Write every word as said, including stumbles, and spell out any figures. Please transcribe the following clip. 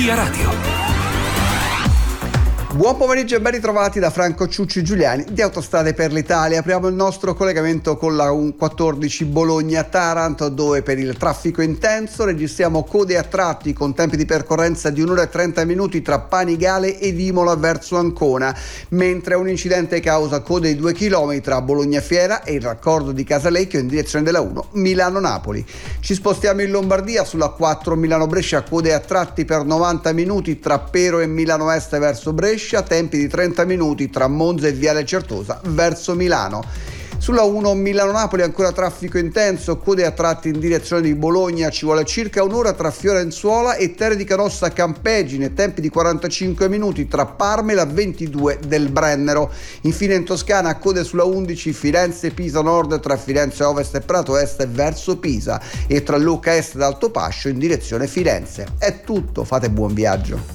Via Radio. Buon pomeriggio e ben ritrovati da Franco Ciucci Giuliani di Autostrade per l'Italia. Apriamo il nostro collegamento con la quattordici Bologna-Taranto, dove per il traffico intenso registriamo code a tratti con tempi di percorrenza di un'ora e trenta minuti tra Panigale ed Imola verso Ancona, mentre un incidente causa code di due chilometri tra Bologna Fiera e il raccordo di Casalecchio in direzione della uno Milano-Napoli. Ci spostiamo in Lombardia sulla quattro Milano-Brescia, code a tratti per novanta minuti tra Pero e Milano Est verso Brescia, tempi di trenta minuti tra Monza e Viale Certosa verso Milano. Sulla uno Milano-Napoli ancora traffico intenso, code a tratti in direzione di Bologna, ci vuole circa un'ora tra Fiorenzuola e Terre di Canossa Campegine, tempi di quarantacinque minuti tra Parma e la ventidue del Brennero. Infine in Toscana code sulla undici Firenze-Pisa Nord tra Firenze Ovest e Prato Est verso Pisa e tra Lucca Est ed Altopascio in direzione Firenze. È tutto, fate buon viaggio.